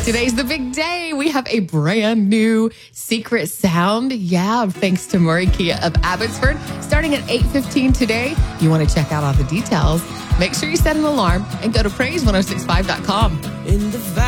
Today's the big day. We have a brand new secret sound. Yeah, thanks to Murray Kia of Abbotsford. Starting at 8:15 today. You want to check out all the details. Make sure you set an alarm and go to praise1065.com. In the